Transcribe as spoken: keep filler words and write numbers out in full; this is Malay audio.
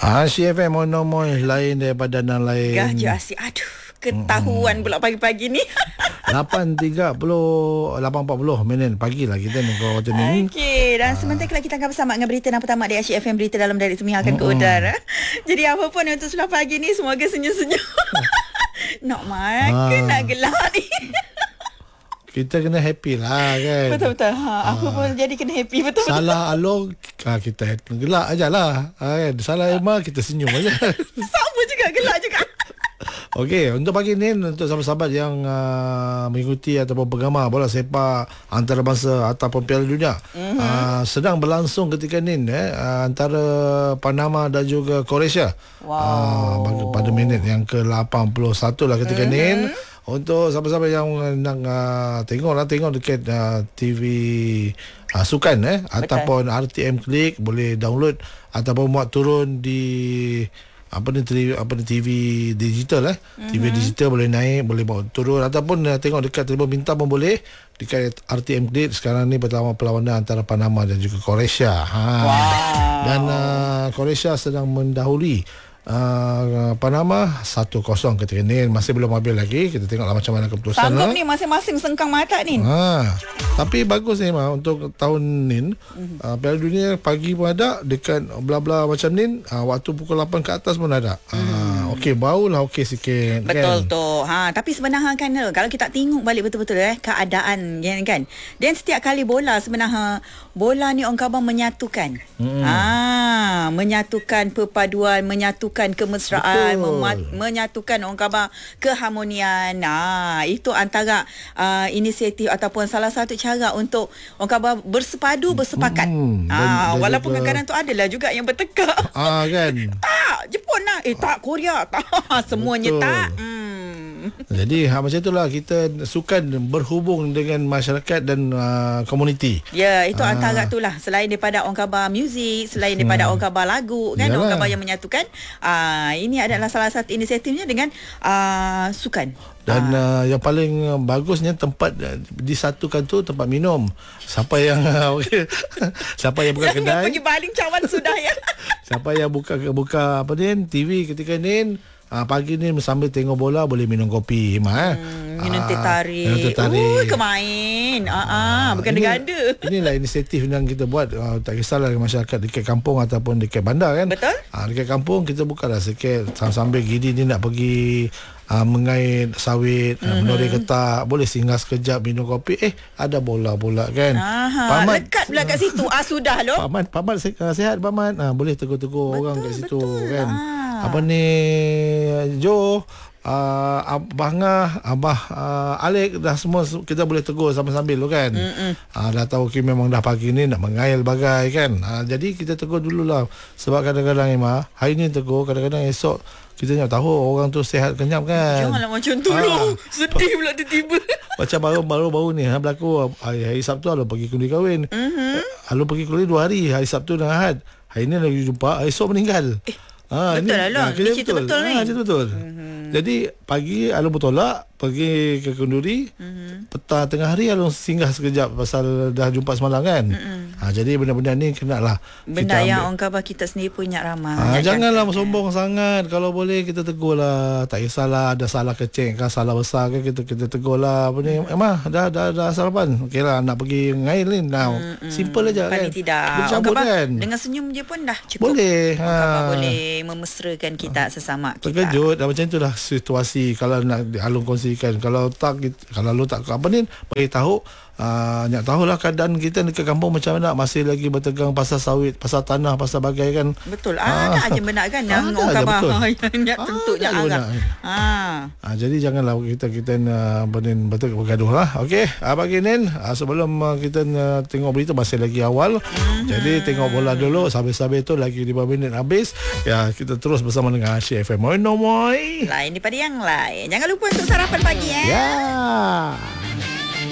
Asyik F M monomoy lain daripada dan lain. Gajah asyik. Aduh, ketahuan hmm. pula pagi-pagi ni. lapan tiga puluh, lapan empat puluh minit pagi lah kita ni kalau macam ni. Okey, dan sebentar lagi kita akan bersama dengan berita yang pertama di Asyik F M, berita dalam dari Tumi akan ke udara. Jadi apa pun untuk sebelah pagi ni semoga senyum-senyum. Nak makan, ha. nak gelak ni. Kita kena happy lah kan. Betul-betul. Ha, apa ha. pun jadi kena happy. Betul-betul. Salah Along, ha, kita gelak aja lah. Ha, kan? Salah Emma, kita senyum aja. Sama juga, gelak juga. Okey, untuk pagi ni, untuk sahabat-sahabat yang uh, mengikuti ataupun penggemar bola sepak antarabangsa ataupun Piala Dunia, mm-hmm. uh, sedang berlangsung ketika ni eh, uh, antara Panama dan juga Croatia. Wow. Uh, pada minit yang ke lapan puluh satu lah ketika mm-hmm. ni. Untuk sahabat-sahabat yang nak uh, tengok lah, tengok dekat uh, T V uh, sukan eh Betul. Ataupun R T M Klik, boleh download ataupun muat turun di apa ni apa ni T V digital eh mm-hmm. T V digital boleh naik, boleh bawa turun ataupun uh, tengok dekat telefon bintang pun boleh dekat R T M Klik. Sekarang ni pertama perlawanan antara Panama dan juga Croatia. Ha. Wow. Dan uh, Croatia sedang mendahului Uh, Panama satu kosong ketika ni. Masih belum habis lagi. Kita tengoklah macam mana keputusan. Sanggup lah. ni masing-masing sengkang mata ni. Ha. Tapi bagus ni Ma, untuk tahun ni mm-hmm. uh, Piala Dunia pagi pun ada, dekat bla-bla macam ni uh, waktu pukul lapan ke atas pun ada. mm. uh, Okey, baulah okey sikit. Betul kan? tu. Ha, tapi sebenarnya kan kalau kita tengok balik betul-betul eh keadaan kan. Dan setiap kali bola sebenarnya bola ni orang khabar menyatukan. Mm. Ha, menyatukan perpaduan, menyatukan kemesraan, mema- menyatukan orang khabar keharmonian. Nah, itu antara uh, inisiatif ataupun salah satu cara untuk orang khabar bersepadu, bersepakat. Hmm, ah, walaupun juga kadang-kadang tu adalah juga yang bertekak. Ah kan. Tak, Jepun lah. Eh tak, Korea tak. Semuanya Betul. tak. Hmm. Jadi ha, macam itulah kita sukan berhubung dengan masyarakat dan uh, komuniti. Ya, itu uh, antara itulah. Selain daripada orang khabar muzik, selain daripada hmm. orang khabar lagu kan, Yalah. orang khabar yang menyatukan. Uh, ini adalah salah satu inisiatifnya dengan uh, sukan. Dan uh, yang paling bagusnya tempat disatukan tu tempat minum. Siapa yang okay, siapa yang buka kedai, pergi baling cawan sudah ya. Siapa yang buka buka apa ni T V ketika ni, uh, pagi ni sambil tengok bola boleh minum kopi Hima eh. Hmm, minum teh tarik. Minum teh tarik. Ui, kemain. Ah uh, uh, bukan ini, ganda. Inilah inisiatif yang kita buat, uh, tak kisahlah masyarakat dekat kampung ataupun dekat bandar kan. Betul? Uh, dekat kampung kita bukalah sikit sambil gini ni nak pergi Uh, mengait sawit, mm-hmm. uh, menoreh ketak, boleh singgah sekejap minum kopi, eh ada bola pula kan. Aha, paman lekat pula kat situ. Ah sudah loh. Paman paman sihat paman. Ah boleh tegur-tegur orang kat situ betul. kan. Ah. Apa ni Jo, uh, Abah Ngah, Abah uh, Alek, dah semua kita boleh tegur sambil-sambil tu kan. Uh, dah tahu okay, memang dah pagi ni nak mengail bagai kan. Uh, jadi kita tegur dululah. Sebab kadang-kadang Emma, hari ni tegur, kadang-kadang esok kita nak tahu orang tu sihat kenyap kan. Janganlah macam tu loh. Sedih pula tiba-tiba. Macam baru-baru ni ha, berlaku hari, hari Sabtu Alu pergi kundi kahwin. Mm-hmm. Alu pergi kundi dua hari, hari Sabtu dan Ahad. Hari ni lagi jumpa, esok meninggal. Eh, ha, betul lah lah. Ini cerita betul, betul ni. Ha, cerita betul. Mm-hmm. Jadi pagi Alu bertolak pergi ke Kenduri. Mm-hmm. Petang tengah hari Alu singgah sekejap pasal dah jumpa semalam kan. Mm-hmm. Ha, jadi benda-benda ni kenalah benda yang orang khabar kita sendiri punya ramai. Ha, janganlah sombong sangat. Kalau boleh kita tegurlah. Tak kisahlah ada salah kecil kan, salah besar kan, kita kita tegurlah. Apa ni? Emang dah dah dah sarapan. Okeylah nak pergi ngail ni. Now mm-hmm. simple aja kan. Tidak. Bercampur kan. Dengan senyum je pun dah cukup. Boleh. Orang khabar ha. boleh memesrakan kita sesama kita. Terkejut dah macam itulah situasi kalau nak Alung kongsikan. Kalau tak kalau lu tak apa ni bagi tahu. Uh, nak tahulah keadaan kita dekat kampung macam mana, masih lagi bertegang pasal sawit, pasal tanah, pasal bagai kan. Betul. Ah, ada aja benda kan yang orang khabar yang nak tentunya arah. Ah. Ah, jadi janganlah kita kita uh, benin betul bergaduh lah. Okey, ah, pagi ni ah, sebelum uh, kita uh, tengok berita masih lagi awal. Mm-hmm. Jadi tengok bola dulu, sambil-sambil tu lagi lima minit habis. Ya, kita terus bersama dengan Asyik F M. Moi no moi. Lain daripada yang lain. Jangan lupa untuk sarapan pagi eh. Ya. Yeah.